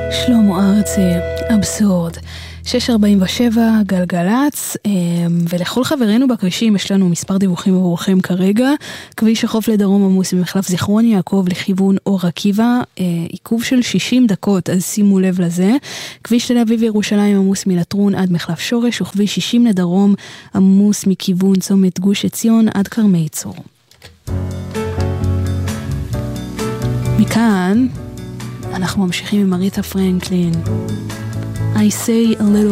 שלמה ארצי, אבסורד. 6:47 גלגלץ, ולכל חברינו בכבישים יש לנו מספר דיווחים עבורכם כרגע. כביש החוף לדרום עמוס ממחלף זיכרון יעקב לכיוון אור עקיבא, עיכוב של 60 דקות, אז שימו לב לזה. כביש תל אביב ירושלים עמוס מלטרון עד מחלף שורש, וכביש 60 לדרום עמוס מכיוון צומת גוש עציון עד כרמי צור. מכאן אנחנו ממשיכים עם אריתה פרנקלין. I say a little